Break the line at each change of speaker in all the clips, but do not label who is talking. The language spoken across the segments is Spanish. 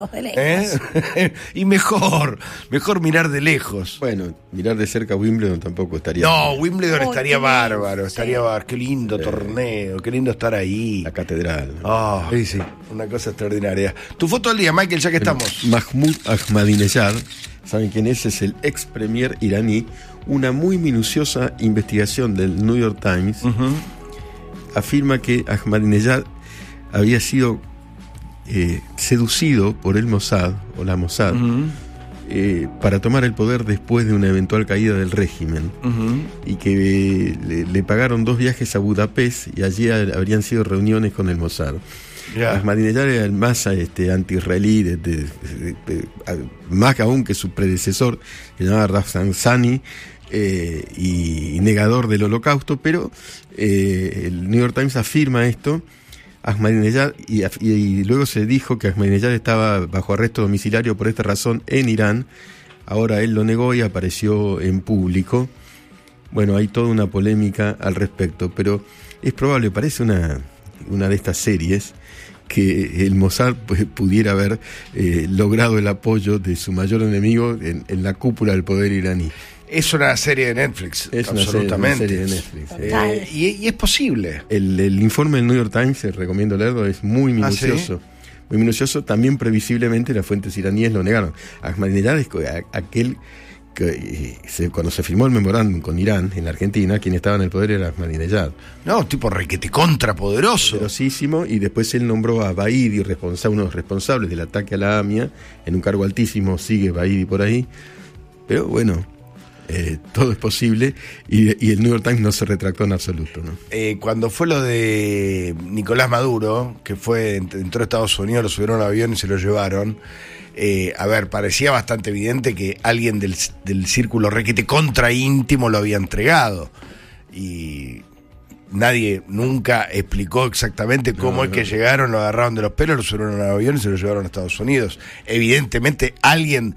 De lejos.
Y mejor mirar de lejos.
Bueno, mirar de cerca Wimbledon tampoco estaría.
No, Wimbledon estaría bárbaro,
sí.
estaría bárbaro. Qué lindo torneo, qué lindo estar ahí.
La catedral.
Oh,
Sí.
una cosa extraordinaria. Tu foto del día, Michael, ya que estamos.
Mahmoud Ahmadinejad, ¿saben quién es? Es el ex premier iraní. Una muy minuciosa investigación del New York Times afirma que Ahmadinejad había sido seducido por el Mossad o la Mossad para tomar el poder después de una eventual caída del régimen, y que le pagaron 2 viajes a Budapest y allí habrían sido reuniones con el Mossad.
Yeah.
Ahmadinejad era el más anti-israelí, más aún que su predecesor, que se llamaba Rafsanjani, y negador del holocausto, pero el New York Times afirma esto. Ahmadinejad, y luego se dijo que Ahmadinejad estaba bajo arresto domiciliario por esta razón en Irán. Ahora él lo negó y apareció en público. Bueno, hay toda una polémica al respecto, pero es probable, parece una de estas series, que el Mossad pudiera haber logrado el apoyo de su mayor enemigo en la cúpula del poder iraní.
Es una serie de Netflix,
Es
absolutamente.
una serie de Netflix.
Total.
Y es posible.
El informe del New York Times, recomiendo leerlo, es muy minucioso.
¿sí?
Muy minucioso. También previsiblemente las fuentes iraníes lo negaron. Ahmadinejad es aquel que cuando se firmó el memorándum con Irán en la Argentina, quien estaba en el poder era Ahmadinejad.
No, tipo requete contrapoderoso.
Poderosísimo, y después él nombró a Baidi, uno de los responsables del ataque a la AMIA, en un cargo altísimo. Sigue Baidi por ahí. Pero bueno, todo es posible, y el New York Times no se retractó en absoluto, ¿no?
Cuando fue lo de Nicolás Maduro, que entró a Estados Unidos, lo subieron a un avión y se lo llevaron, parecía bastante evidente que alguien del círculo requete contra íntimo lo había entregado, y nadie nunca explicó exactamente cómo es que llegaron, lo agarraron de los pelos, lo subieron a un avión y se lo llevaron a Estados Unidos. Evidentemente alguien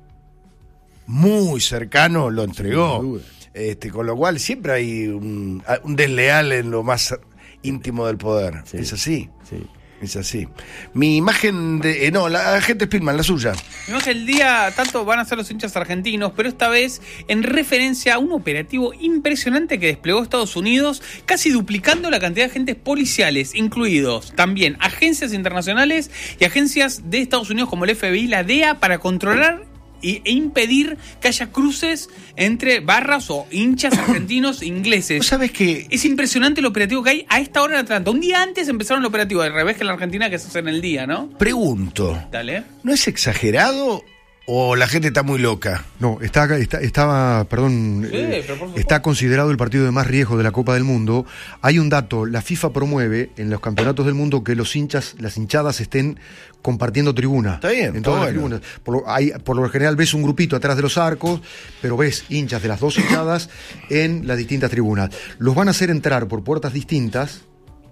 muy cercano lo entregó, con lo cual siempre hay un desleal en lo más íntimo del poder.
Sí.
Es así.
Sí.
Es así. Mi imagen de... la gente Spillman, la suya.
Mi imagen del día, tanto van a ser los hinchas argentinos, pero esta vez en referencia a un operativo impresionante que desplegó Estados Unidos, casi duplicando la cantidad de agentes policiales, incluidos también agencias internacionales y agencias de Estados Unidos como el FBI, la DEA, para controlar e impedir que haya cruces entre barras o hinchas argentinos e ingleses.
¿Vos sabés que
Es impresionante el operativo que hay a esta hora en Atlanta. Un día antes empezaron el operativo, al revés que en la Argentina, que se hace en el día, ¿no?
pregunto,
Dale.
¿no es exagerado o la gente está muy loca?
No, estaba, perdón,
pero por supuesto.
está considerado el partido de más riesgo de la Copa del Mundo. Hay un dato, la FIFA promueve en los campeonatos del mundo que las hinchadas estén compartiendo tribuna.
Está bien,
en
está
todas las
bueno.
tribunas. Por lo general ves un grupito atrás de los arcos, pero ves hinchas de las dos hinchadas en las distintas tribunas. Los van a hacer entrar por puertas distintas,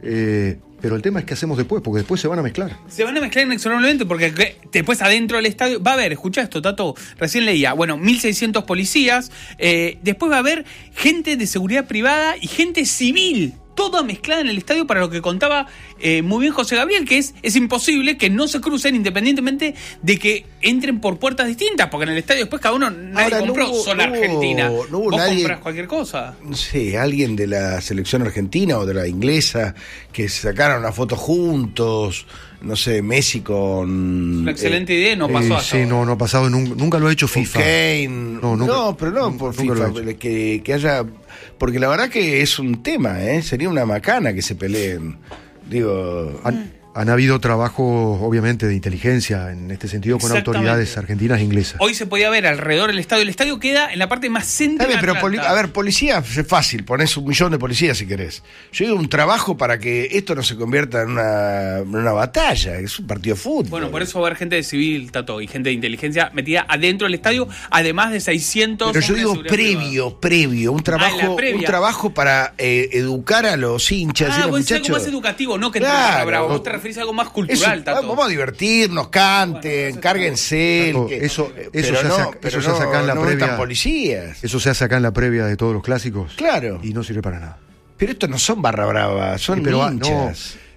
pero el tema es qué hacemos después, porque después se van a mezclar.
Se van a mezclar inexorablemente porque después adentro del estadio va a haber, escuchá esto, Tato, recién leía, 1.600 policías, después va a haber gente de seguridad privada y gente civil, toda mezclada en el estadio, para lo que contaba muy bien José Gabriel, que es imposible que no se crucen independientemente de que entren por puertas distintas, porque en el estadio después cada uno, nadie
Ahora,
compró
no hubo-
sola
no hubo-
Argentina.
no hubo
Vos
nadie-
comprás cualquier cosa.
No sé, alguien de la selección argentina o de la inglesa que sacaron una foto juntos, no sé, Messi con...
Una excelente idea, no pasó hasta
Sí,
ahora.
no ha pasado, nunca lo ha hecho
con
FIFA.
Kane.
No, nunca-
No, pero no por
nunca lo
FIFA,
he hecho.
que haya... Porque la verdad que es un tema, sería una macana que se peleen. Digo...
Han habido trabajos, obviamente, de inteligencia en este sentido con
Exactamente.
autoridades argentinas e inglesas.
Hoy se podía ver alrededor del estadio. El estadio queda en la parte más
Está
céntrica
bien,
de
pero
Atlanta.
policía es fácil, ponés 1 millón de policías si querés. Yo digo un trabajo para que esto no se convierta en una batalla, es un partido de fútbol.
Bueno, por eso va a haber gente de civil, Tato, y gente de inteligencia metida adentro del estadio, además de 600...
Pero yo
hombres de
digo
seguridad
previo, un
la
trabajo,
previa.
un trabajo para educar a los hinchas.
privada.
decirle,
Vos decís algo
muchachos,
más educativo, no que
Claro.
entre bravo. Vos te referís a algo más cultural, Tato.
vamos a divertirnos, canten, cárguense.
Tato, eso
pero
se hace
no,
acá-
pero
eso se hace acá en la
no
previa.
metan policías.
Eso se hace acá en la previa de todos los clásicos.
Claro.
Y no sirve para nada.
Pero estos no son barra brava, son
Sí, pero
hinchas.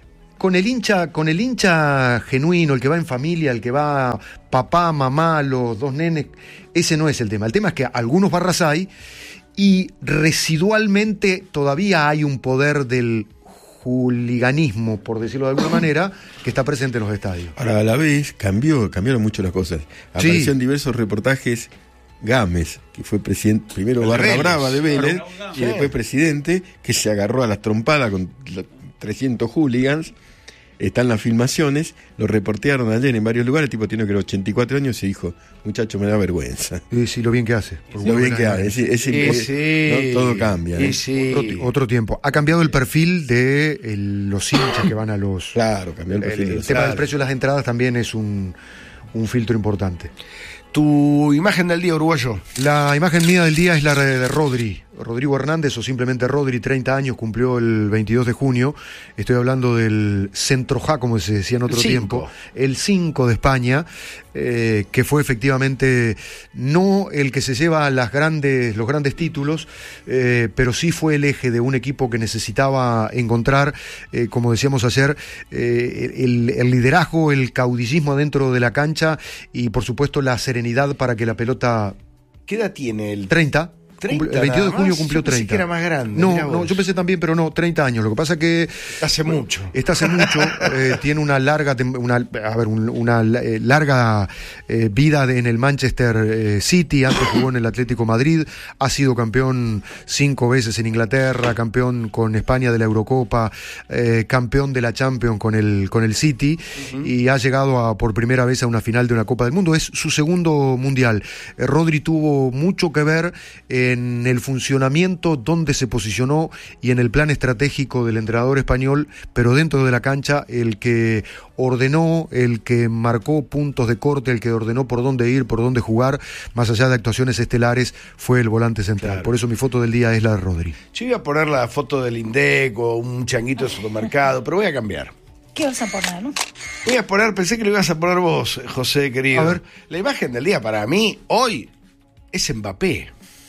con el hincha genuino, el que va en familia, el que va papá, mamá, los dos nenes, ese no es el tema. El tema es que algunos barras hay y residualmente todavía hay un poder del juliganismo, por decirlo de alguna manera, que está presente en los estadios.
Ahora, a la vez, cambiaron mucho las cosas. Apareció en diversos reportajes Gámez, que fue presidente, primero
El
barra
Vélez.
brava de Vélez,
Claro,
y después presidente, que se agarró a las trompadas con 300 hooligans. Están las filmaciones, lo reportearon ayer en varios lugares, el tipo tiene que 84 años y dijo, muchacho, me da vergüenza.
Sí, lo bien que hace.
Lo bien que hace, todo cambia.
Otro tiempo. Ha cambiado el perfil de los hinchas que van a los...
Claro, cambió el perfil.
El tema del precio de las entradas también es un filtro importante.
Tu imagen del día, uruguayo.
La imagen mía del día es la de Rodrigo Hernández, o simplemente Rodri, 30 años, cumplió el 22 de junio. Estoy hablando del Centrojá, como se decía en otro tiempo. El 5 de España, que fue efectivamente no el que se lleva los grandes títulos, pero sí fue el eje de un equipo que necesitaba encontrar, como decíamos ayer, el liderazgo, el caudillismo dentro de la cancha y, por supuesto, la serenidad para que la pelota...
¿Qué edad tiene el
30? El 22 de junio cumplió 30.
Yo pensé que era más grande.
No, yo pensé también, pero no, 30 años. Lo que pasa que...
Hace mucho.
Tiene una larga vida en el Manchester City. Antes jugó en el Atlético Madrid. Ha sido campeón 5 veces en Inglaterra, campeón con España de la Eurocopa, campeón de la Champions con el City, y ha llegado por primera vez a una final de una Copa del Mundo. Es su segundo mundial. Rodri tuvo mucho que ver en el funcionamiento, donde se posicionó y en el plan estratégico del entrenador español, pero dentro de la cancha, el que ordenó, el que marcó puntos de corte, el que ordenó por dónde ir, por dónde jugar, más allá de actuaciones estelares, fue el volante central. Claro. Por eso mi foto del día es la de Rodri.
Yo iba a poner la foto del INDEC o un changuito de supermercado, pero voy a cambiar.
¿Qué vas a poner, no?
Voy a poner, pensé que lo ibas a poner vos, José, querido.
A ver.
La imagen del día para mí, hoy, es Mbappé.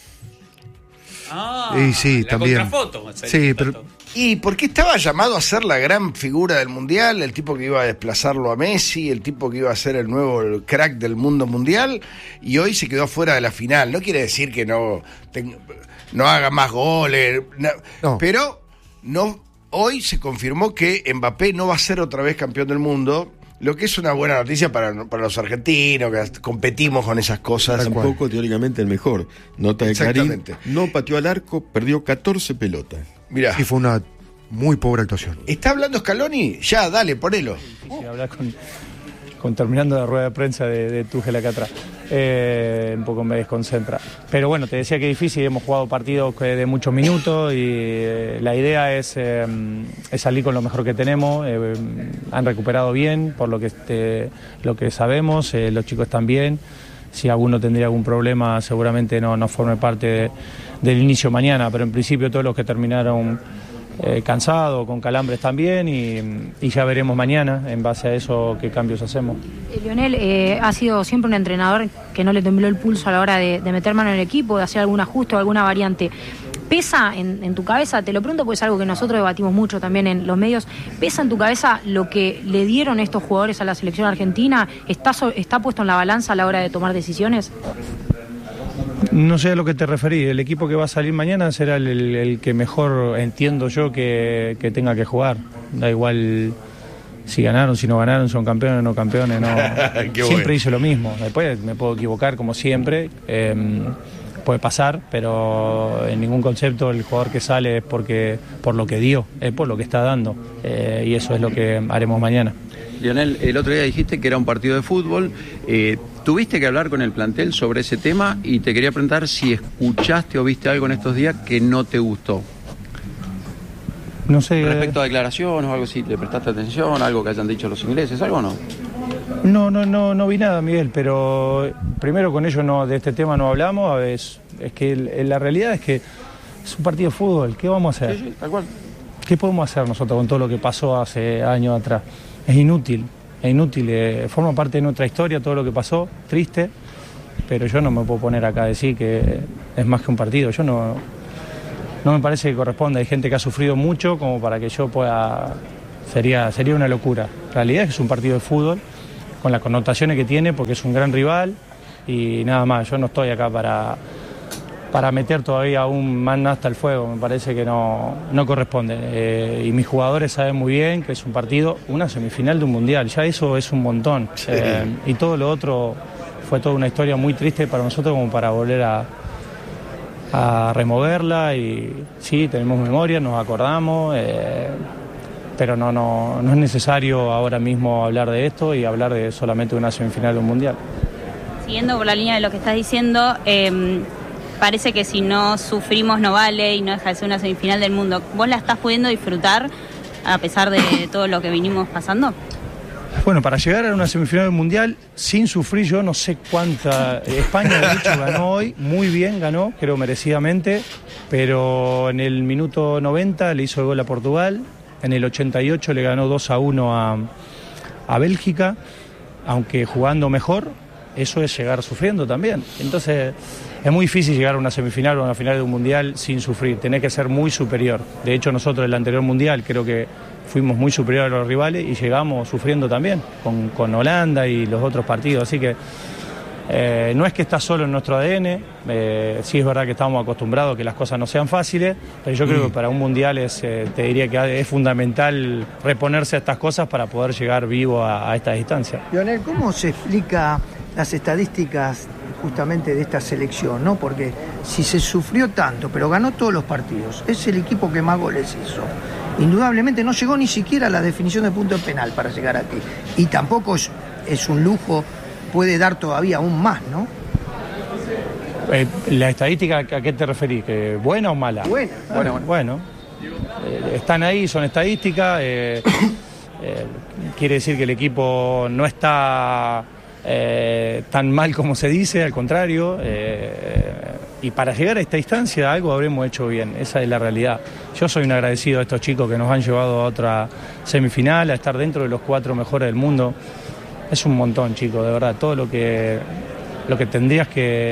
Y
sí,
la
también.
Contrafoto,
sí, pero...
Y porque estaba llamado a ser la gran figura del Mundial, el tipo que iba a desplazarlo a Messi, el tipo que iba a ser el nuevo crack del mundo mundial, y hoy se quedó fuera de la final. No quiere decir que no haga más goles, no. Pero hoy se confirmó que Mbappé no va a ser otra vez campeón del mundo. Lo que es una buena noticia para los argentinos, que competimos con esas cosas.
Tampoco teóricamente el mejor. Nota de Karim, no pateó al arco, perdió 14 pelotas.
Mirá.
Y fue una muy pobre actuación.
¿Está hablando Scaloni? Ya, dale, ponelo.
Sí, hablar con terminando la rueda de prensa de Tuchel acá atrás. Un poco me desconcentra. Pero bueno, te decía que es difícil, hemos jugado partidos de muchos minutos y la idea es salir con lo mejor que tenemos. Han recuperado bien, por lo que sabemos, los chicos están bien. Si alguno tendría algún problema, seguramente no forme parte del inicio mañana, pero en principio todos los que terminaron cansados, con calambres también, y ya veremos mañana, en base a eso, qué cambios hacemos.
Lionel ha sido siempre un entrenador que no le tembló el pulso a la hora de meter mano en el equipo, de hacer algún ajuste o alguna variante. ¿Pesa en tu cabeza? Te lo pregunto porque es algo que nosotros debatimos mucho también en los medios. ¿Pesa en tu cabeza lo que le dieron estos jugadores a la selección argentina? ¿Está puesto en la balanza a la hora de tomar decisiones?
No sé a lo que te referí. El equipo que va a salir mañana será el que mejor entiendo yo que tenga que jugar. Da igual si ganaron, si no ganaron, son campeones o no campeones. No. Siempre hice lo mismo. Después me puedo equivocar como siempre. Puede pasar, pero en ningún concepto el jugador que sale es por lo que dio, es por lo que está dando, y eso es lo que haremos mañana.
Lionel, el otro día dijiste que era un partido de fútbol, tuviste que hablar con el plantel sobre ese tema y te quería preguntar si escuchaste o viste algo en estos días que no te gustó.
No sé.
Respecto a declaraciones o algo, si le prestaste atención, algo que hayan dicho los ingleses, algo o no.
No vi nada, Miguel, pero primero con ellos de este tema no hablamos. Es que la realidad es que es un partido de fútbol. ¿Qué vamos a hacer?
Sí, tal cual.
¿Qué podemos hacer nosotros con todo lo que pasó hace años atrás? Es inútil. Forma parte de nuestra historia todo lo que pasó, triste, pero yo no me puedo poner acá a decir que es más que un partido. Yo no me parece que corresponde. Hay gente que ha sufrido mucho como para que yo pueda sería una locura. La realidad es que es un partido de fútbol, con las connotaciones que tiene, porque es un gran rival, y nada más. Yo no estoy acá para meter todavía aún más hasta el fuego, me parece que no corresponde. Y mis jugadores saben muy bien que es un partido, una semifinal de un mundial, ya eso es un montón. Sí. Y todo lo otro fue toda una historia muy triste para nosotros como para volver a removerla, y sí, tenemos memoria, nos acordamos, pero no es necesario ahora mismo hablar de esto y hablar de solamente una semifinal de un mundial.
Siguiendo por la línea de lo que estás diciendo, parece que si no sufrimos no vale y no deja de ser una semifinal del mundo. ¿Vos la estás pudiendo disfrutar a pesar de todo lo que vinimos pasando?
Bueno, para llegar a una semifinal del mundial sin sufrir, yo no sé cuánta. España de hecho ganó hoy, muy bien ganó, creo merecidamente, pero en el minuto 90 le hizo el gol a Portugal, en el 88 le ganó 2-1 a Bélgica, aunque jugando mejor, eso es llegar sufriendo también. Entonces es muy difícil llegar a una semifinal o a una final de un mundial sin sufrir, tenés que ser muy superior. De hecho nosotros en el anterior mundial creo que fuimos muy superiores a los rivales y llegamos sufriendo también con Holanda y los otros partidos, así que no es que está solo en nuestro ADN, sí es verdad que estamos acostumbrados a que las cosas no sean fáciles, pero yo creo que para un mundial te diría que es fundamental reponerse a estas cosas para poder llegar vivo a esta distancia.
Lionel, ¿cómo se explica las estadísticas justamente de esta selección, ¿no? Porque si se sufrió tanto, pero ganó todos los partidos, es el equipo que más goles hizo. Indudablemente no llegó ni siquiera a la definición de punto penal para llegar aquí. Y tampoco es un lujo, puede dar todavía aún más, ¿no?
¿La estadística a qué te referís? ¿Que buena o mala?
Buena.
Bueno. Están ahí, son estadísticas. Quiere decir que el equipo no está tan mal como se dice, al contrario. Y para llegar a esta instancia algo habremos hecho bien, esa es la realidad. Yo soy un agradecido a estos chicos que nos han llevado a otra semifinal, a estar dentro de los 4 mejores del mundo. Es un montón, chicos, de verdad, todo lo que tendrían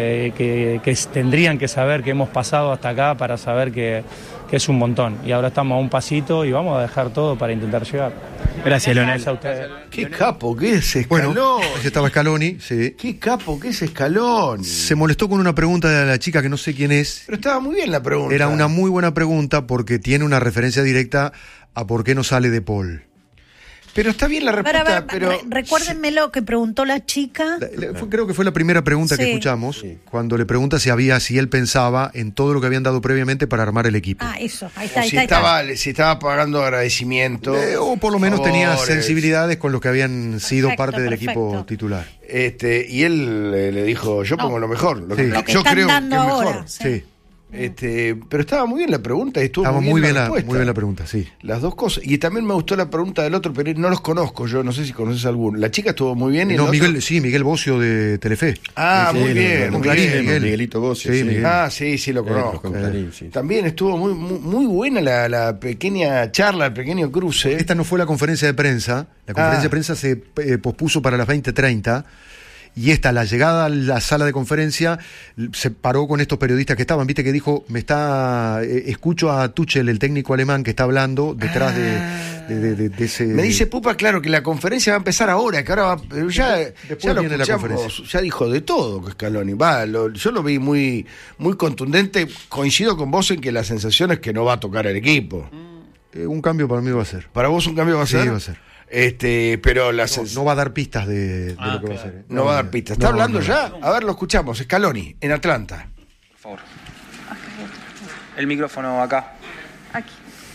que saber que hemos pasado hasta acá para saber que es un montón. Y ahora estamos a un pasito y vamos a dejar todo para intentar llegar.
Gracias, Leonel.
Gracias a ustedes.
Qué capo que es Scaloni.
Bueno, ese estaba Scaloni, sí.
Qué capo que es Scaloni.
Se molestó con una pregunta de la chica que no sé quién es.
Pero estaba muy bien la pregunta.
Era una muy buena pregunta porque tiene una referencia directa a por qué no sale De Paul.
Pero está bien la respuesta, pero...
Recuérdenme lo que preguntó la chica.
Creo que fue la primera pregunta que escuchamos, cuando le pregunta si él pensaba en todo lo que habían dado previamente para armar el equipo.
Ah, eso, ahí está.
Si estaba pagando agradecimiento.
O por lo menos tenía sensibilidades con los que habían sido parte del equipo titular.
Y él le dijo, yo pongo lo mejor. Lo que
yo creo que es
mejor.
Sí.
Pero estaba muy bien la pregunta y
estaba muy bien la pregunta, sí.
Las dos cosas. Y también me gustó la pregunta del otro, pero no los conozco yo, no sé si conoces alguno. La chica estuvo muy bien. Y
Miguel Bocio de Telefe.
Muy bien.
Miguelito Bocio.
Sí, sí, lo conozco. También estuvo muy buena la pequeña charla, el pequeño cruce.
Esta no fue la conferencia de prensa. La conferencia de prensa se pospuso para las 20:30. Y la llegada a la sala de conferencia se paró con estos periodistas que estaban, viste que dijo, escucho a Tuchel, el técnico alemán que está hablando detrás de ese...
Me dice Pupa, claro, que la conferencia va a empezar ahora, que ahora ya lo
viene la conferencia.
Ya dijo de todo Scaloni. Yo lo vi muy, muy contundente, coincido con vos en que la sensación es que no va a tocar el equipo.
Un cambio para mí va a ser.
¿Para vos un cambio va a ser?
Sí, va a ser.
Pero
no va a dar pistas de lo que va a hacer.
No va a dar pistas. ¿Está hablando ya? A ver, lo escuchamos. Scaloni, en Atlanta.
Por favor. El micrófono acá.
Aquí.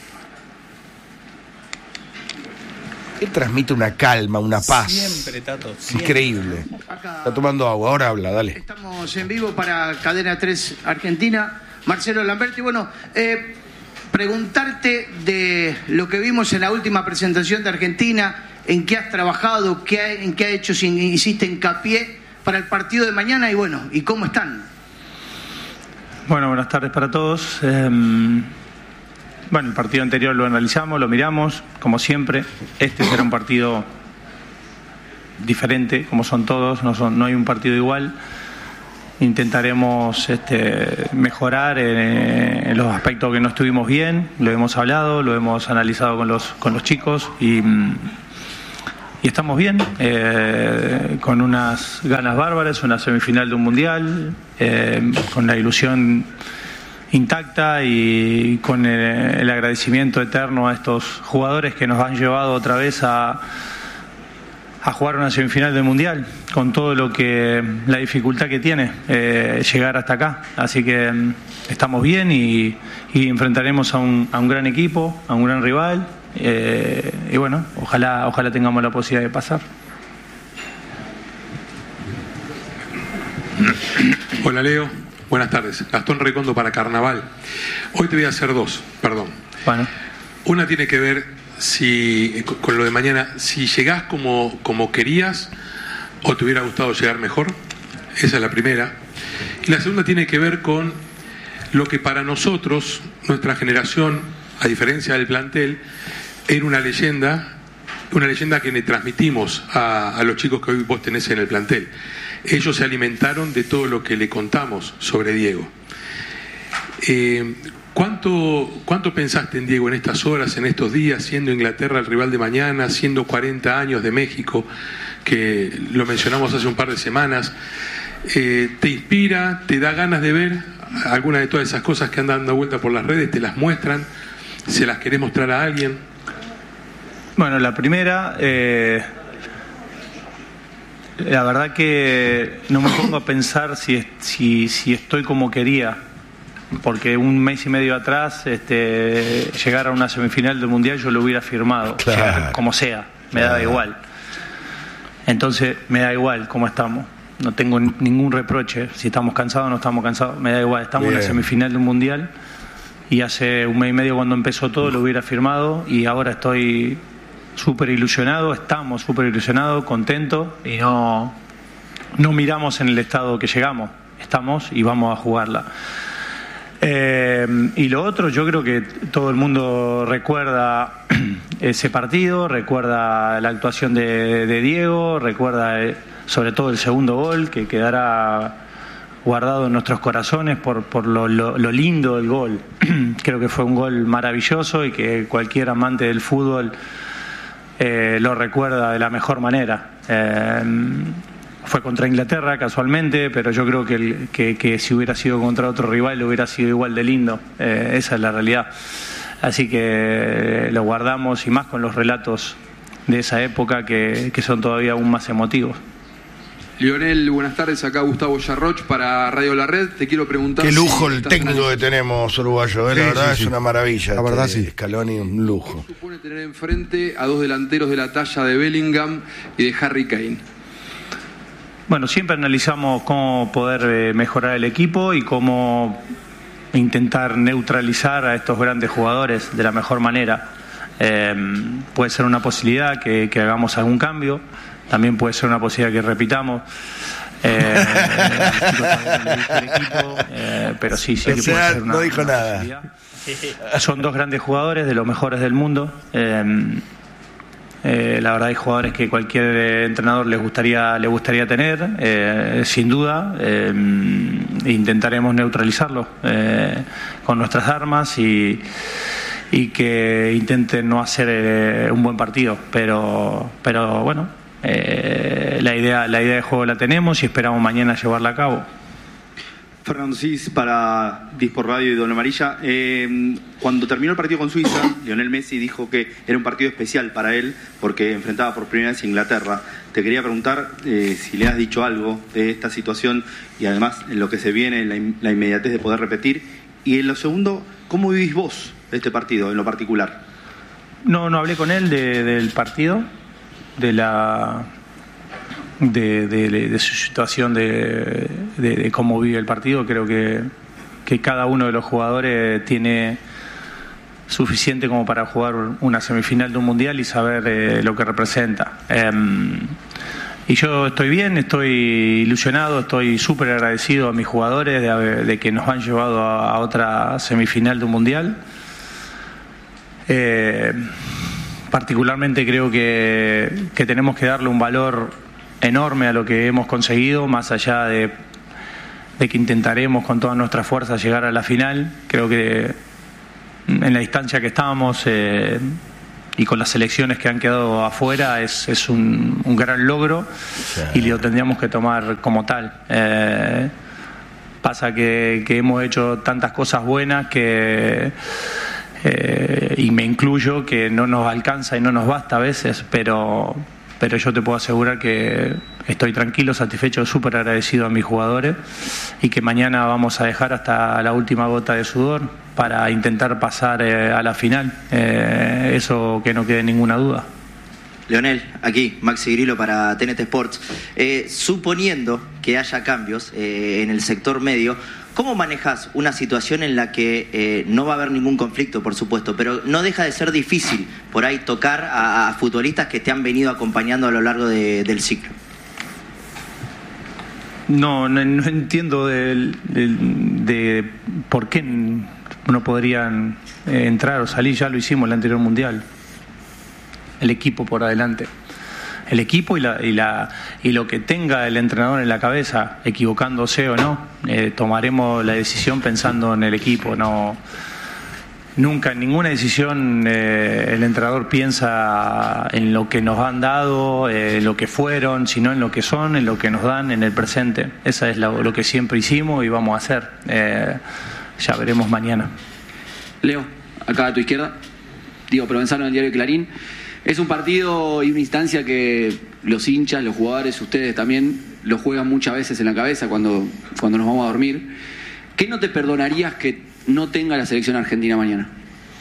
Él transmite una calma, una paz.
Siempre, Tato. Siempre.
Increíble. Está tomando agua. Ahora habla, dale.
Estamos en vivo para Cadena 3 Argentina. Marcelo Lamberti. Bueno, preguntarte de lo que vimos en la última presentación de Argentina, en qué has trabajado, en qué ha hecho, si hiciste hincapié para el partido de mañana y cómo están.
Bueno, buenas tardes para todos. El partido anterior lo analizamos, lo miramos, como siempre. Este será un partido diferente, como son todos, no hay un partido igual. intentaremos mejorar en los aspectos que no estuvimos bien. Lo hemos hablado, lo hemos analizado con los chicos y estamos bien, con unas ganas bárbaras, una semifinal de un mundial, con la ilusión intacta y con el agradecimiento eterno a estos jugadores que nos han llevado otra vez a jugar una semifinal del mundial, con todo la dificultad que tiene llegar hasta acá. Así que estamos bien y enfrentaremos a un gran equipo, a un gran rival, y bueno, ojalá tengamos la posibilidad de pasar.
Hola Leo, buenas tardes. Gastón Recondo para Carnaval. Hoy te voy a hacer dos, perdón.
Bueno.
Una tiene que ver con lo de mañana, si llegás como querías o te hubiera gustado llegar mejor. Esa es la primera. Y la segunda tiene que ver con lo que para nosotros, nuestra generación, a diferencia del plantel, era una leyenda que le transmitimos a los chicos que hoy vos tenés en el plantel. Ellos se alimentaron de todo lo que le contamos sobre Diego. ¿Cuánto pensaste en Diego en estas horas, en estos días, siendo Inglaterra el rival de mañana, siendo 40 años de México, que lo mencionamos hace un par de semanas? ¿Te inspira, te da ganas de ver alguna de todas esas cosas que andan dando vuelta por las redes? ¿Te las muestran? ¿Se las querés mostrar a alguien?
Bueno, la primera, la verdad que no me pongo a pensar si estoy como quería, porque un mes y medio atrás llegar a una semifinal del mundial yo lo hubiera firmado,
Claro.
como sea, me da igual. Entonces me da igual cómo estamos, no tengo ningún reproche, si estamos cansados o no estamos cansados, me da igual, estamos en la semifinal del mundial y hace un mes y medio cuando empezó todo lo hubiera firmado y ahora estoy súper ilusionado, estamos súper ilusionados, contentos y no miramos en el estado que llegamos, estamos y vamos a jugarla. Y lo otro, yo creo que todo el mundo recuerda ese partido, recuerda la actuación de Diego, recuerda sobre todo el segundo gol que quedará guardado en nuestros corazones por lo lindo del gol. Creo que fue un gol maravilloso y que cualquier amante del fútbol lo recuerda de la mejor manera. Fue contra Inglaterra casualmente, pero yo creo que si hubiera sido contra otro rival hubiera sido igual de lindo. Esa es la realidad. Así que lo guardamos y más con los relatos de esa época que son todavía aún más emotivos.
Lionel, buenas tardes, acá Gustavo Yarroch para Radio La Red. Te quiero preguntar...
Qué lujo el técnico que tenemos uruguayo, la verdad es una maravilla.
La verdad sí.
Scaloni, un lujo.
¿Cómo supone tener enfrente a dos delanteros de la talla de Bellingham y de Harry Kane?
Bueno, siempre analizamos cómo poder mejorar el equipo y cómo intentar neutralizar a estos grandes jugadores de la mejor manera. Puede ser una posibilidad que hagamos algún cambio, también puede ser una posibilidad que repitamos. Pero sí que puede ser una,
no dijo nada.
Son dos grandes jugadores, de los mejores del mundo. La verdad hay jugadores que cualquier entrenador le gustaría tener, sin duda. Intentaremos neutralizarlos con nuestras armas y que intenten no hacer un buen partido, pero bueno, la idea de juego la tenemos y esperamos mañana llevarla a cabo.
Fernando Cis para Dispor Radio y Doble Amarilla. Cuando terminó el partido con Suiza, Lionel Messi dijo que era un partido especial para él porque enfrentaba por primera vez a Inglaterra. Te quería preguntar si le has dicho algo de esta situación y además en lo que se viene, en la inmediatez de poder repetir. Y en lo segundo, ¿cómo vivís vos este partido en lo particular?
No hablé con él del partido, de su situación, de cómo vive el partido. Creo que cada uno de los jugadores tiene suficiente como para jugar una semifinal de un mundial y saber lo que representa. Y yo estoy bien, estoy ilusionado, estoy súper agradecido a mis jugadores de que nos han llevado a otra semifinal de un mundial. Particularmente creo que tenemos que darle un valor enorme a lo que hemos conseguido, más allá de que intentaremos con todas nuestras fuerzas llegar a la final. Creo que en la distancia que estábamos y con las selecciones que han quedado afuera es un gran logro, y lo tendríamos que tomar como tal. Pasa que hemos hecho tantas cosas buenas que y me incluyo, que no nos alcanza y no nos basta a veces, pero yo te puedo asegurar que estoy tranquilo, satisfecho, súper agradecido a mis jugadores, y que mañana vamos a dejar hasta la última gota de sudor para intentar pasar a la final, eso que no quede ninguna duda.
Leonel, aquí, Maxi Grillo para TNT Sports. Suponiendo que haya cambios en el sector medio, ¿cómo manejas una situación en la que no va a haber ningún conflicto, por supuesto, pero no deja de ser difícil por ahí tocar a futbolistas que te han venido acompañando a lo largo del ciclo?
No entiendo de por qué no podrían entrar o salir. Ya lo hicimos en el anterior mundial. El equipo por adelante. El equipo y lo que tenga el entrenador en la cabeza, equivocándose o no, tomaremos la decisión pensando en el equipo. Nunca en ninguna decisión el entrenador piensa en lo que nos han dado, lo que fueron, sino en lo que son, en lo que nos dan en el presente. Esa es lo que siempre hicimos y vamos a hacer. Ya veremos mañana.
Leo, acá a tu izquierda, Diego Provenzano del diario Clarín. Es un partido y una instancia que los hinchas, los jugadores, ustedes también lo juegan muchas veces en la cabeza cuando nos vamos a dormir. ¿Qué no te perdonarías que no tenga la selección argentina mañana?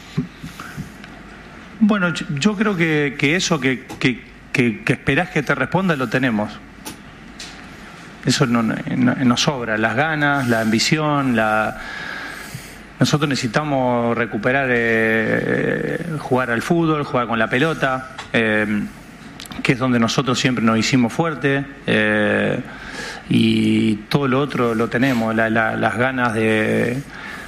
Bueno, yo creo que eso que esperás que te responda lo tenemos. Eso no sobra. Las ganas, la ambición, Nosotros necesitamos recuperar, jugar al fútbol, jugar con la pelota, que es donde nosotros siempre nos hicimos fuertes, y todo lo otro lo tenemos, las ganas de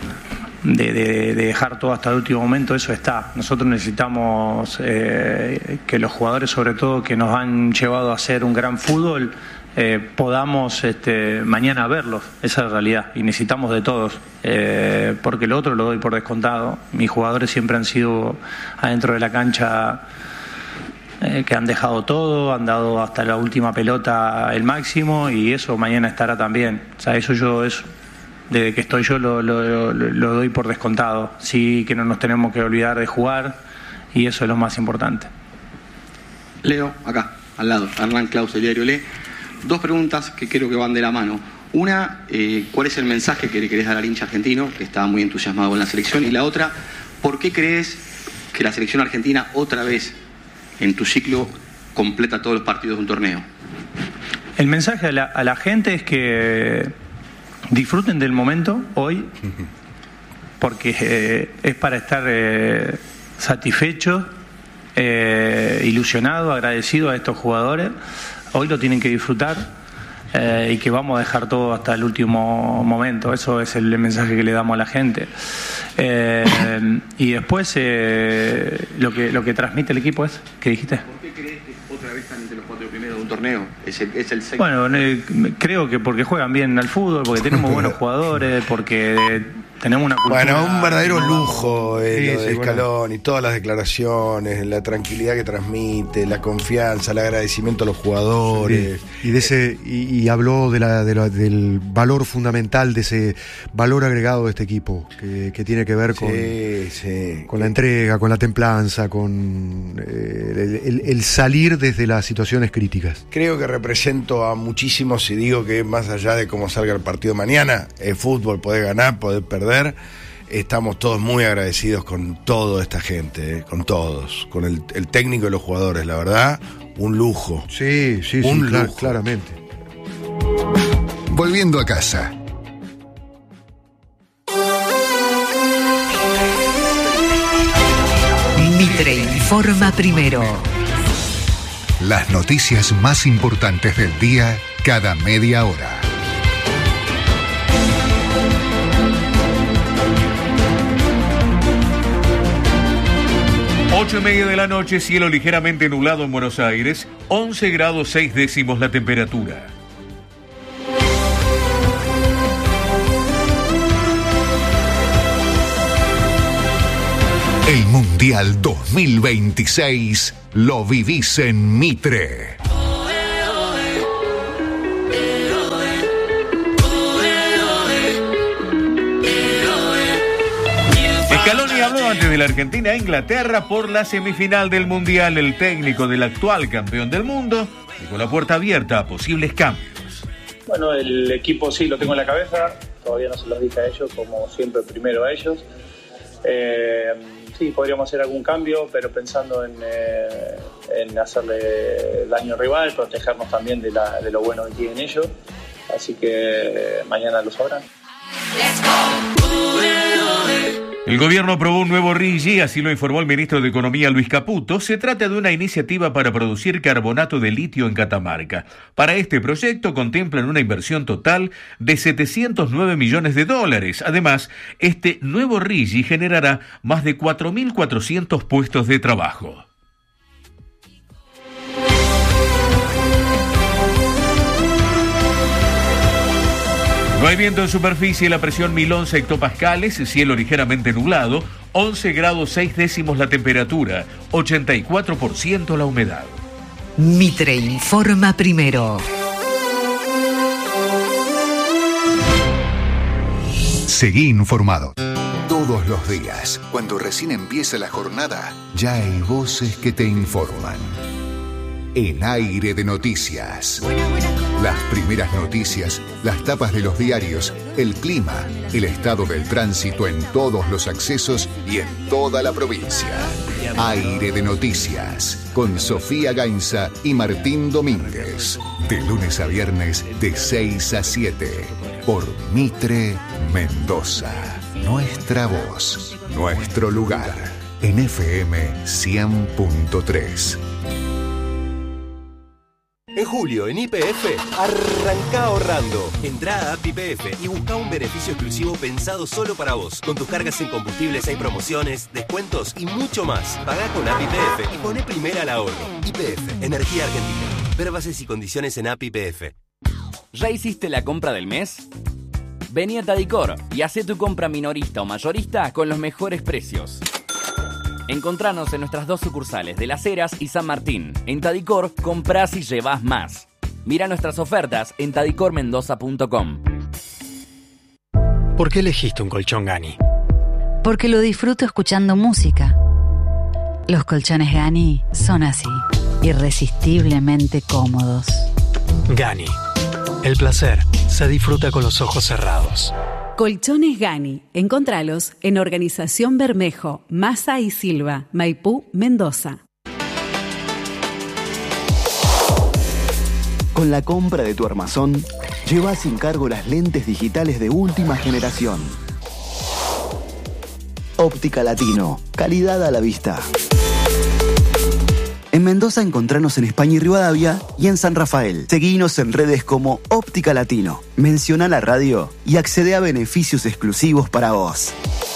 dejar todo hasta el último momento, eso está. Nosotros necesitamos que los jugadores, sobre todo, que nos han llevado a hacer un gran fútbol, podamos mañana verlos. Esa es la realidad, y necesitamos de todos, porque lo otro lo doy por descontado. Mis jugadores siempre han sido adentro de la cancha, que han dejado todo, han dado hasta la última pelota el máximo, y eso mañana estará también. O sea, eso desde que estoy yo lo doy por descontado. Sí, que no nos tenemos que olvidar de jugar, y eso es lo más importante.
Leo, acá, al lado, Hernán Claus, el diario Le. Dos preguntas que creo que van de la mano. Una, ¿cuál es el mensaje que le querés dar al hincha argentino, que está muy entusiasmado con la selección? Y la otra, ¿por qué crees que la selección argentina otra vez en tu ciclo completa todos los partidos de un torneo?
El mensaje a la gente es que disfruten del momento hoy, porque es para estar satisfechos, ilusionados, agradecidos a estos jugadores. Hoy lo tienen que disfrutar, y que vamos a dejar todo hasta el último momento. Eso es el mensaje que le damos a la gente. Y después lo que transmite el equipo es, ¿qué dijiste?
¿Por qué crees que otra vez están entre los 4 primeros de un torneo? Es el sexto.
Bueno, creo que porque juegan bien al fútbol, porque tenemos buenos jugadores, porque tenemos una cultura.
Bueno, un verdadero lujo lo de Scaloni, todas las declaraciones, la tranquilidad que transmite, la confianza, el agradecimiento a los jugadores.
Sí. Y habló del valor fundamental, de ese valor agregado de este equipo, que tiene que ver con la entrega, con la templanza, con el salir desde las situaciones críticas.
Creo que represento a muchísimos si digo que más allá de cómo salga el partido mañana, es fútbol, podés ganar, podés perder. Estamos todos muy agradecidos con toda esta gente, con todos, con el técnico y los jugadores, la verdad, un lujo.
Sí, lujo. Claramente.
Volviendo a casa.
Mitre informa primero.
Las noticias más importantes del día cada media hora.
8:30 de la noche, cielo ligeramente nublado en Buenos Aires, 11 grados 6 décimos la temperatura.
Mundial 2026 lo vivís en Mitre.
Scaloni habló antes de la Argentina e Inglaterra por la semifinal del Mundial. El técnico del actual campeón del mundo dejó la puerta abierta a posibles cambios.
Bueno, el equipo sí lo tengo en la cabeza, todavía no se los dije a ellos, como siempre primero a ellos. Sí, podríamos hacer algún cambio, pero pensando en hacerle daño al rival, protegernos también de lo bueno que tienen ellos. Así que mañana lo sabrán.
El gobierno aprobó un nuevo RIGI, así lo informó el ministro de Economía Luis Caputo. Se trata de una iniciativa para producir carbonato de litio en Catamarca. Para este proyecto contemplan una inversión total de $709 millones. Además, este nuevo RIGI generará más de 4.400 puestos de trabajo. No hay viento en superficie, la presión 1011 hectopascales, cielo ligeramente nublado, 11 grados 6 décimos la temperatura, 84% la humedad.
Mitre informa primero.
Seguí informado. Todos los días, cuando recién empieza la jornada, ya hay voces que te informan. En Aire de Noticias. Las primeras noticias, las tapas de los diarios, el clima, el estado del tránsito en todos los accesos y en toda la provincia. Aire de Noticias, con Sofía Gainza y Martín Domínguez. De lunes a viernes, de 6 a 7. Por Mitre Mendoza. Nuestra voz, nuestro lugar. En FM 100.3.
En julio, en YPF, arranca ahorrando. Entrá a App YPF y busca un beneficio exclusivo pensado solo para vos. Con tus cargas en combustibles hay promociones, descuentos y mucho más. Pagá con App YPF y poné primera al ahorro. YPF, Energía Argentina. Ver bases y condiciones en App YPF.
¿Ya hiciste la compra del mes? Vení a Tadicor y hacé tu compra minorista o mayorista con los mejores precios. Encontranos en nuestras 2 sucursales de Las Heras y San Martín. En Tadicor, comprás y llevás más. Mira nuestras ofertas en tadicormendoza.com.
¿Por qué elegiste un colchón Gani?
Porque lo disfruto escuchando música. Los colchones Gani son así, irresistiblemente cómodos.
Gani. El placer se disfruta con los ojos cerrados.
Colchones Gani. Encontralos en Organización Bermejo, Massa y Silva, Maipú, Mendoza.
Con la compra de tu armazón, lleva sin cargo las lentes digitales de última generación. Óptica Latino. Calidad a la vista. En Mendoza encontranos en España y Rivadavia y en San Rafael. Seguinos en redes como Óptica Latino. Menciona la radio y accede a beneficios exclusivos para vos.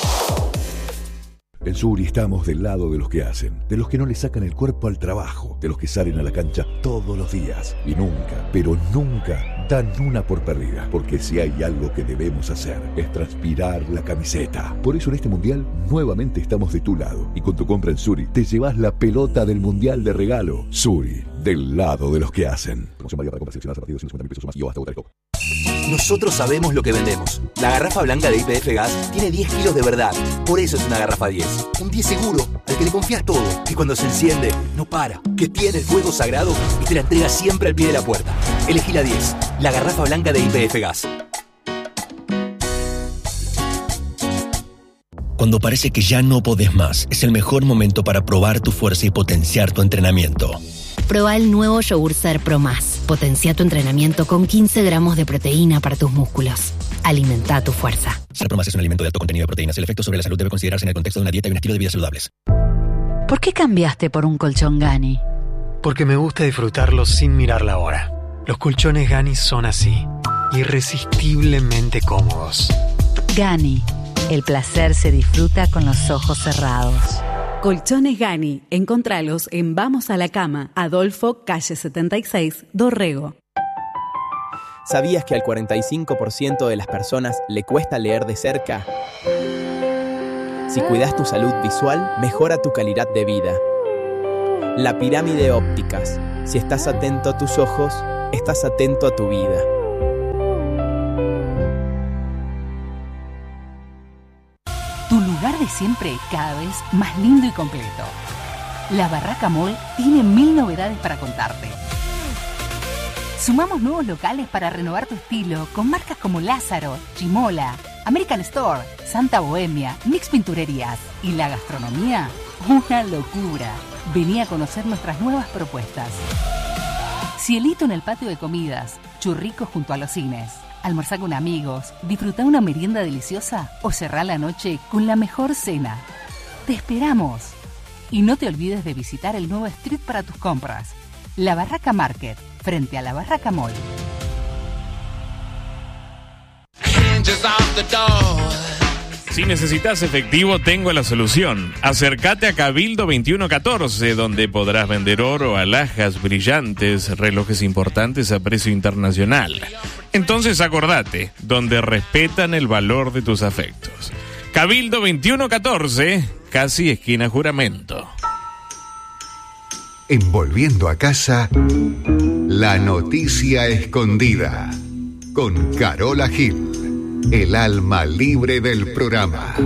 En Suri estamos del lado de los que hacen, de los que no le sacan el cuerpo al trabajo, de los que salen a la cancha todos los días y nunca, pero nunca dan una por perdida, porque si hay algo que debemos hacer es transpirar la camiseta. Por eso en este Mundial nuevamente estamos de tu lado y con tu compra en Suri te llevas la pelota del Mundial de regalo. Suri, del lado de los que hacen. Promoción válida para compras seleccionadas a partir de 250.000 pesos o más y o hasta votar el COP.
Nosotros sabemos lo que vendemos. La garrafa blanca de YPF Gas tiene 10 kilos de verdad. Por eso es una garrafa 10. Un 10 seguro, al que le confías todo. Que cuando se enciende, no para. Que tiene el fuego sagrado y te la entrega siempre al pie de la puerta. Elegí la 10. La garrafa blanca de YPF Gas.
Cuando parece que ya no podés más, es el mejor momento para probar tu fuerza y potenciar tu entrenamiento.
Proba el nuevo yogur Ser Pro Más. Potencia tu entrenamiento con 15 gramos de proteína para tus músculos. Alimenta tu fuerza.
Ser Pro Más es un alimento de alto contenido de proteínas. El efecto sobre la salud debe considerarse en el contexto de una dieta y un estilo de vida saludables.
¿Por qué cambiaste por un colchón Gani?
Porque me gusta disfrutarlos sin mirar la hora. Los colchones Gani son así, irresistiblemente cómodos.
Gani. El placer se disfruta con los ojos cerrados.
Colchones Gani. Encontralos en Vamos a la Cama, Adolfo, calle 76, Dorrego.
¿Sabías que al 45% de las personas le cuesta leer de cerca? Si cuidas tu salud visual, mejora tu calidad de vida. La Pirámide Ópticas. Si estás atento a tus ojos, estás atento a tu vida.
Tu lugar de siempre cada vez más lindo y completo. La Barraca Mall tiene 1000 novedades para contarte. Sumamos nuevos locales para renovar tu estilo con marcas como Lázaro, Chimola, American Store, Santa Bohemia, Mix Pinturerías y la gastronomía, una locura. Vení a conocer nuestras nuevas propuestas. Cielito en el patio de comidas, churricos junto a los cines. Almorzá con amigos, disfrutá una merienda deliciosa o cerrá la noche con la mejor cena. ¡Te esperamos! Y no te olvides de visitar el nuevo street para tus compras. La Barraca Market, frente a la Barraca Mall.
Si necesitas efectivo, tengo la solución. Acércate a Cabildo 2114, donde podrás vender oro, alhajas brillantes, relojes importantes a precio internacional. Entonces acordate, donde respetan el valor de tus afectos. Cabildo 2114, casi esquina Juramento.
En Volviendo a Casa, la noticia escondida. Con Carola Gil. El alma libre del programa.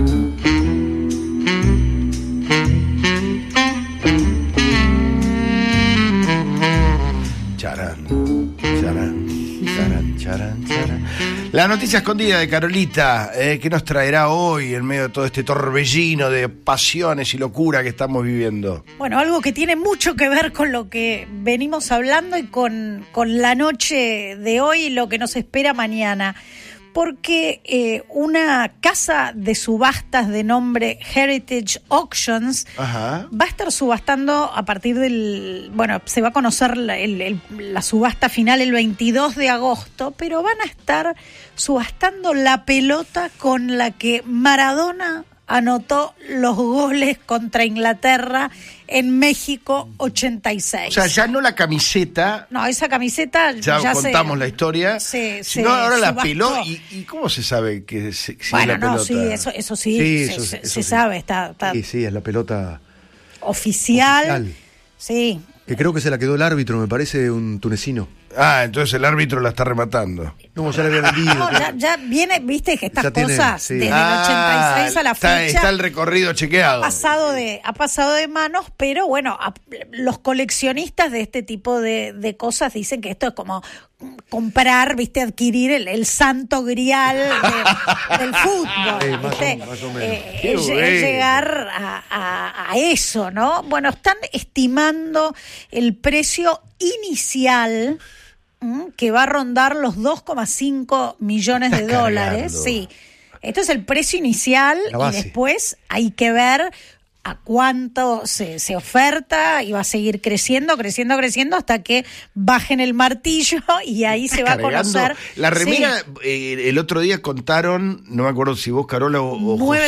Charán, charán, charán, charán, charán. La noticia escondida de Carolita, que nos traerá hoy en medio de todo este torbellino de pasiones y locura que estamos viviendo.
Bueno, algo que tiene mucho que ver con lo que venimos hablando y con la noche de hoy y lo que nos espera mañana. Porque una casa de subastas de nombre Heritage Auctions va a estar subastando a partir del... Bueno, se va a conocer la subasta final el 22 de agosto, pero van a estar subastando la pelota con la que Maradona anotó los goles contra Inglaterra en México 86.
O sea, ya no la camiseta.
No, esa camiseta
ya contamos la historia. Sino ahora la pelota. ¿Y cómo se sabe que si
bueno,
es la pelota?
Sí, eso sí, se sabe. Está
Sí, es la pelota
oficial. Sí.
Que creo que se la quedó el árbitro, me parece, un tunecino.
Ah, entonces el árbitro la está rematando.
No, ya le había vendido.
No, ya viene, viste que estas cosas desde el 86 a la fecha.
Está el recorrido chequeado.
Ha pasado de manos, pero bueno, los coleccionistas de este tipo de cosas dicen que esto es como comprar, viste, adquirir el santo grial del fútbol.
Más o menos.
Es llegar a eso, ¿no? Bueno, están estimando el precio inicial que va a rondar los 2,5 millones de dólares. Sí, esto es el precio inicial y después hay que ver a cuánto se oferta y va a seguir creciendo hasta que bajen el martillo y ahí se va a conocer.
La remera, el otro día contaron, no me acuerdo si vos, Carola, o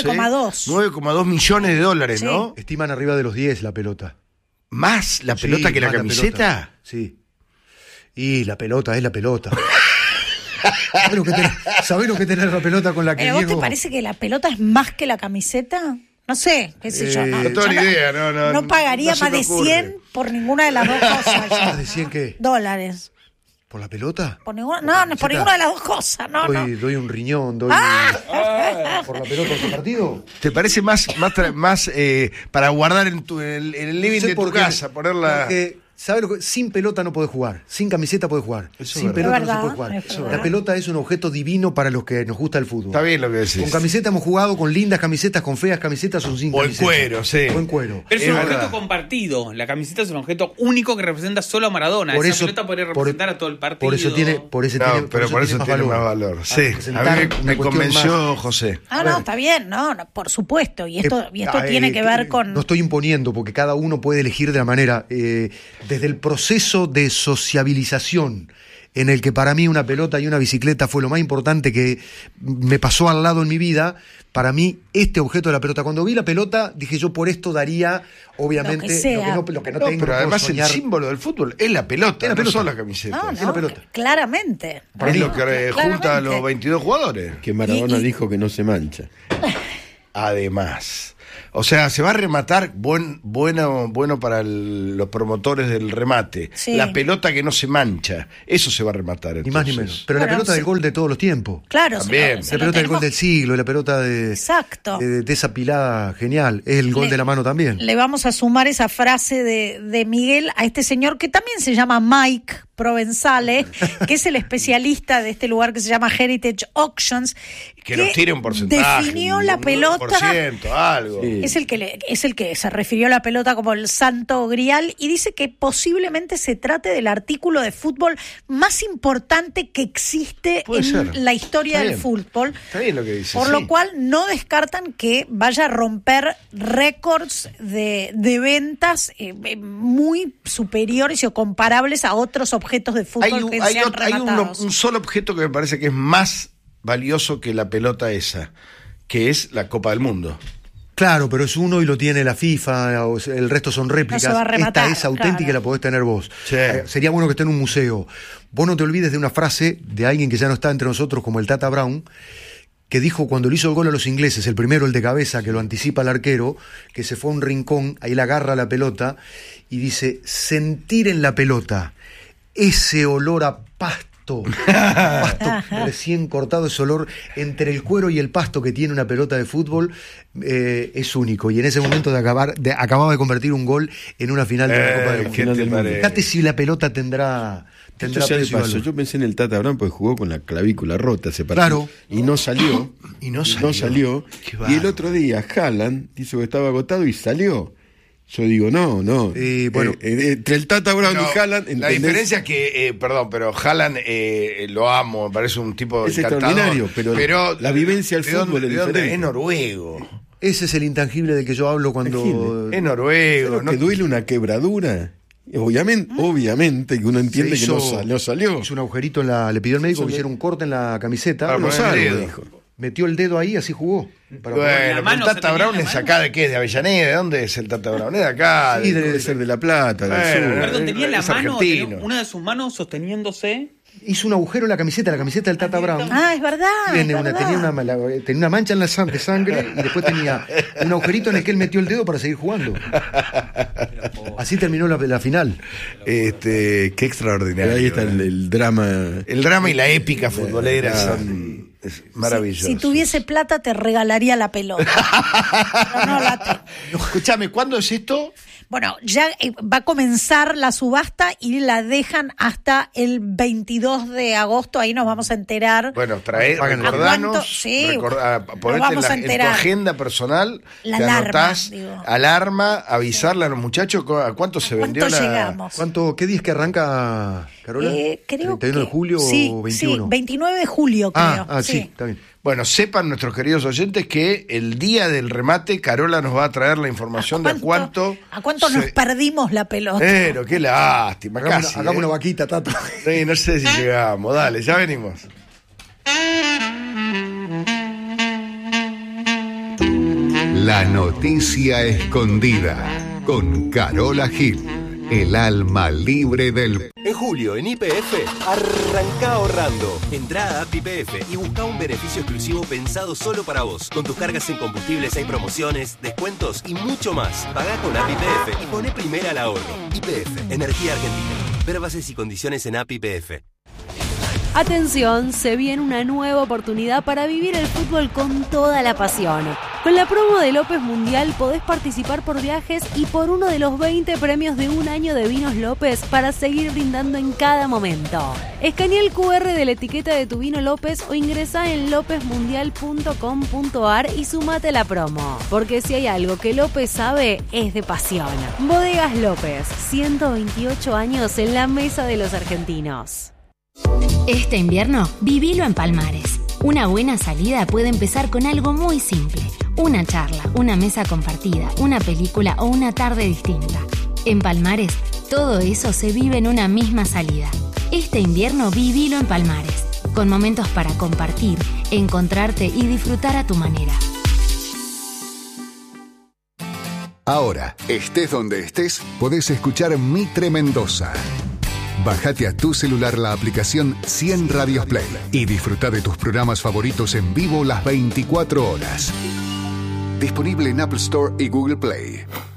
9,2 millones de dólares, ¿no?
Estiman arriba de los 10 la pelota.
¿Más la pelota que la camiseta?
Sí. Y la pelota es la pelota. ¿Sabés lo que tenés la pelota con la que
Diego? ¿Vos
Diego...
te parece que la pelota es más que la camiseta? No sé, qué sé yo.
No tengo ni idea.
No pagaría más de 100 por ninguna de las dos cosas.
¿Más de 100 qué?
Dólares.
¿Por la pelota?
Por ninguna de las dos cosas,
doy un riñón, ¿por la pelota de tu partido?
¿Te parece más para guardar en el living de tu casa? Ponerla...
¿Sabes lo que? Sin pelota no podés jugar, sin camiseta podés jugar, sin pelota no se puede jugar. La pelota es un objeto divino para los que nos gusta el fútbol.
Está bien lo que decís.
Con camiseta hemos jugado, con lindas camisetas, con feas camisetas o sin camisetas.
O en cuero, sí.
O en cuero.
Pero es un objeto compartido. La camiseta es un objeto único que representa solo a Maradona. Esa pelota podría representar a todo el partido.
Por eso tiene
más valor. Sí, a mí me convenció José.
No, está bien, por supuesto. Y esto tiene que ver con...
No estoy imponiendo, porque cada uno puede elegir de la manera... desde el proceso de sociabilización en el que para mí una pelota y una bicicleta fue lo más importante que me pasó al lado en mi vida, para mí este objeto de la pelota, cuando vi la pelota dije yo por esto daría obviamente lo que no tengo.
Pero además el símbolo del fútbol es la pelota, no son las camisetas.
Es la pelota. Claramente.
Es lo que junta a los 22 jugadores.
Que Maradona dijo que no se mancha.
además. O sea, se va a rematar bueno para los promotores del remate.
Sí.
La pelota que no se mancha. Eso se va a rematar.
Ni más ni menos. Pero la pelota del gol de todos los tiempos.
Claro,
también.
La pelota del gol del siglo, la pelota de esa pilada genial. Es el gol de la mano también.
Le vamos a sumar esa frase de Miguel a este señor que también se llama Mike Provenzale, que es el especialista de este lugar que se llama Heritage Auctions,
que nos tire un porcentaje,
definió la pelota,
algo.
Sí. Es el que se refirió a la pelota como el santo grial y dice que posiblemente se trate del artículo de fútbol más importante que existe la historia del fútbol.
Está bien lo que dice.
Por lo cual no descartan que vaya a romper récords de ventas muy superiores o comparables a otros objetos de fútbol que sean rematados.
Hay un solo objeto que me parece que es más valioso que la pelota esa, que es la Copa del Mundo.
Claro, pero es uno y lo tiene la FIFA, el resto son réplicas.
No se va a rematar,
esta es auténtica y la podés tener vos.
Sí.
Sería bueno que esté en un museo. Vos no te olvides de una frase de alguien que ya no está entre nosotros, como el Tata Brown, que dijo cuando le hizo el gol a los ingleses, el primero, el de cabeza, que lo anticipa el arquero, que se fue a un rincón, ahí le agarra la pelota y dice, sentir en la pelota ese olor a pasto recién cortado, ese olor entre el cuero y el pasto que tiene una pelota de fútbol es único. Y en ese momento acababa de convertir un gol en una final de la Copa del Mundo. Fíjate si la pelota tendrá peso.
Yo pensé en el Tata Brown porque jugó con la clavícula rota ese partido.
Claro.
Y no salió.
No salió.
Y el otro día Haaland dijo que estaba agotado y salió. Yo digo, no.
Bueno,
entre el Tata Brown y Haaland...
La diferencia es que, pero Haaland lo amo, me parece un tipo
es
encantador,
extraordinario, pero la vivencia del fútbol es diferente.
Es noruego.
Ese es el intangible del que yo hablo cuando...
Es noruego.
¿No te duele una quebradura? Obviamente que uno entiende que no salió.
Hizo un agujerito le pidió al médico que hiciera un corte en la camiseta.
No salgo,
dijo.
Metió el dedo ahí, así jugó.
Bueno, el Tata Brown es acá de qué, de Avellaneda, ¿de dónde es el Tata Brown? Es de acá.
Sí, debe ser de La Plata, del sur.
Perdón, tenía la mano, una de sus manos sosteniéndose.
Hizo un agujero en la camiseta del Tata Brown.
Ah, es verdad.
Tenía una mancha en la de sangre y después tenía un agujerito en el que él metió el dedo para seguir jugando. Así terminó la final.
Qué extraordinario.
Pero ahí está el drama.
El drama y la épica futbolera es maravilloso.
Si tuviese plata te regalaría la pelota. Pero no la tengo.
Escúchame, ¿cuándo es esto?
Bueno, ya va a comenzar la subasta y la dejan hasta el 22 de agosto. Ahí nos vamos a enterar.
Bueno, recordanos. Ponete en tu agenda personal.
La
te
alarma,
anotás, alarma, avisarle a los muchachos a cuánto se vendió
llegamos?
¿Qué día es que arranca, Carola?
Creo
31 de julio o 21.
Sí, 29 de julio, creo.
Sí, está bien.
Bueno, sepan nuestros queridos oyentes que el día del remate Carola nos va a traer la información de a cuánto
nos perdimos la pelota.
Pero qué lástima,
hagamos una vaquita, Tato.
Sí, no sé si llegamos. Dale, ya venimos.
La noticia escondida con Carola Gil. El alma libre del...
En julio, en YPF, arranca ahorrando. Entrá a App YPF y busca un beneficio exclusivo pensado solo para vos. Con tus cargas en combustibles hay promociones, descuentos y mucho más. Pagá con App YPF y poné primera al ahorro. YPF, Energía Argentina. Ver bases y condiciones en App YPF.
Atención, se viene una nueva oportunidad para vivir el fútbol con toda la pasión. Con la promo de López Mundial podés participar por viajes y por uno de los 20 premios de un año de Vinos López para seguir brindando en cada momento. Escanea el QR de la etiqueta de tu vino López o ingresá en lopezmundial.com.ar y sumate a la promo. Porque si hay algo que López sabe, es de pasión. Bodegas López, 128 años en la mesa de los argentinos.
Este invierno, vivilo en Palmares. Una buena salida puede empezar con algo muy simple. Una charla, una mesa compartida, una película o una tarde distinta. En Palmares, todo eso se vive en una misma salida. Este invierno, vivilo en Palmares. Con momentos para compartir, encontrarte y disfrutar a tu manera.
Ahora, estés donde estés, podés escuchar Mitre Mendoza. Bájate a tu celular la aplicación 100 Radios Play y disfruta de tus programas favoritos en vivo las 24 horas. Disponible en Apple Store y Google Play.